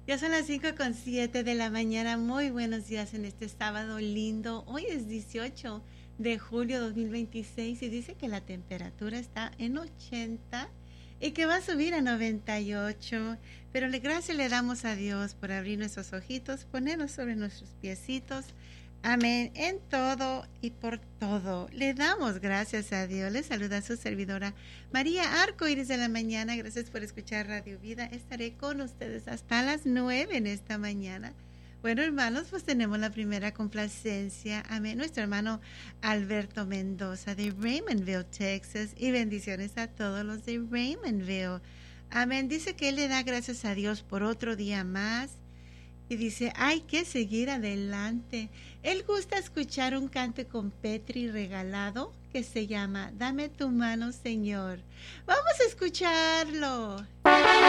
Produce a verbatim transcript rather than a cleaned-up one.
Ya son las cinco con siete de la mañana. Muy buenos días en este sábado lindo. Hoy es dieciocho de julio de dos mil veintiséis y dice que la temperatura está en ochenta y que va a subir a noventa y ocho. Pero le gracias le damos a Dios por abrir nuestros ojitos, ponernos sobre nuestros piecitos. Amén. En todo y por todo. Le damos gracias a Dios. Le saluda su servidora María Arcoíris de la mañana. Gracias por escuchar Radio Vida. Estaré con ustedes hasta las nueve en esta mañana. Bueno, hermanos, pues tenemos la primera complacencia. Amén. Nuestro hermano Alberto Mendoza de Raymondville, Texas. Y bendiciones a todos los de Raymondville. Amén. Dice que él le da gracias a Dios por otro día más. Y dice, hay que seguir adelante. Él gusta escuchar un cante con Petri regalado que se llama Dame tu mano, Señor. Vamos a escucharlo.